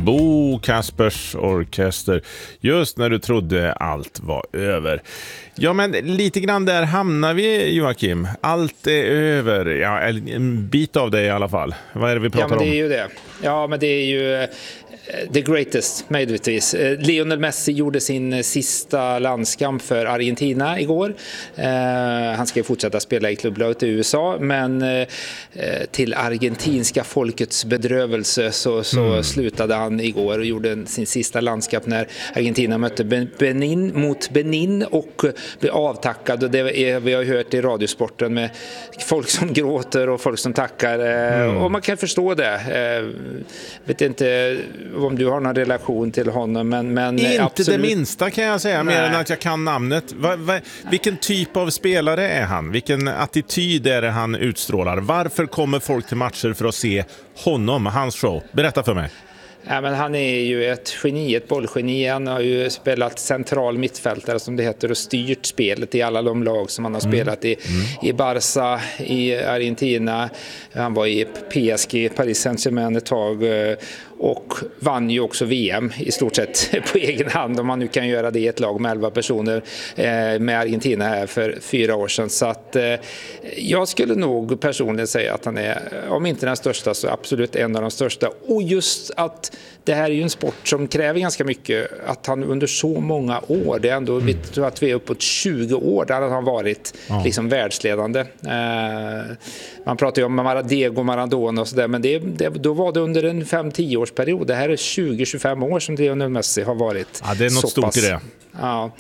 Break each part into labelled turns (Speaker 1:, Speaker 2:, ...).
Speaker 1: Bo Kaspers Orkester, just när du trodde allt var över. Ja, men lite grann där hamnar vi, Joakim. Allt är över. Ja, en bit av det i alla fall. Vad är det vi pratar om?
Speaker 2: Ja, men det är ju det. Ja, men det är ju the greatest, möjligtvis. Lionel Messi gjorde sin sista landskamp för Argentina igår. Han ska ju fortsätta spela i klubblaget i USA, men till argentinska folkets bedrövelse så slutade han igår och gjorde sin sista landskamp när Argentina mötte Benin och blev avtackad. Och det vi har hört i radiosporten med folk som gråter och folk som tackar. Och man kan förstå det. Vet inte om du har någon relation till honom, men
Speaker 1: inte
Speaker 2: absolut.
Speaker 1: det minsta kan jag säga, mer än att jag kan namnet. Vilken typ av spelare är han? Vilken attityd är det han utstrålar? Varför kommer folk till matcher för att se honom, hans show? Berätta för mig.
Speaker 2: Ja, men han är ju ett geni, ett bollgeni. Han har ju spelat central mittfältare som det heter och styrt spelet i alla de lag som han har spelat i Barca, i Argentina. Han var i PSG, Paris Saint-Germain ett tag och vann ju också VM i stort sett på egen hand, om man nu kan göra det i ett lag med 11 personer med Argentina här för 4 år sedan. Så att jag skulle nog personligen säga att han är, om inte den största, så absolut en av de största. Och just att det här är ju en sport som kräver ganska mycket, att han under så många år, det är ändå, vi tror att vi är uppåt 20 år där han varit liksom världsledande. Man pratar ju om Diego Maradona och sådär, men då var det under en 5-10 årsperiod. Det här är 20-25 år som Lionel Messi har varit.
Speaker 1: Ja, det är något stort i det.
Speaker 2: Ja.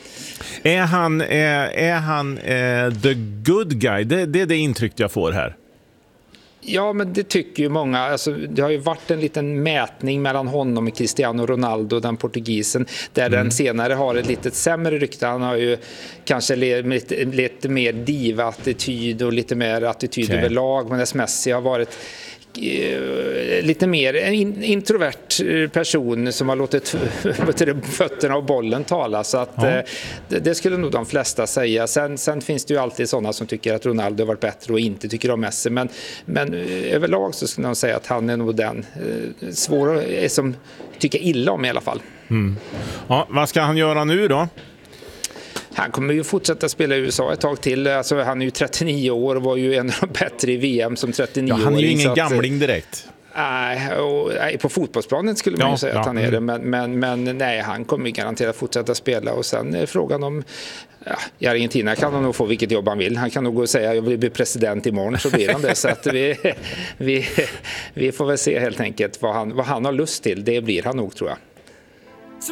Speaker 1: Är han the good guy? Det är det intryck jag får här.
Speaker 2: Ja, men det tycker ju många. Alltså, det har ju varit en liten mätning mellan honom och Cristiano Ronaldo, den portugisen, där den senare har ett lite sämre rykte. Han har ju kanske lite mer diva-attityd och lite mer attityd överlag, men Messi har varit lite mer en introvert person som har låtit fötterna och bollen tala, så att det skulle nog de flesta säga. Sen finns det ju alltid sådana som tycker att Ronaldo har varit bättre och inte tycker om Messi, men överlag så skulle jag säga att han är nog den svåra som tycker illa om i alla fall.
Speaker 1: Ja, vad ska han göra nu då?
Speaker 2: Han kommer ju fortsätta spela i USA ett tag till. Alltså, han är ju 39 år och var ju en av de bättre i VM som 39 år.
Speaker 1: Han är ju ingen gamling direkt.
Speaker 2: Nej, på fotbollsplanen skulle man ju säga att han är det. Men nej, han kommer garanterat fortsätta spela. Och sen är frågan om... i Argentina kan han nog få vilket jobb han vill. Han kan nog gå och säga jag vill bli president imorgon, så blir han det. Så att vi får väl se helt enkelt vad han har lust till. Det blir han nog, tror jag.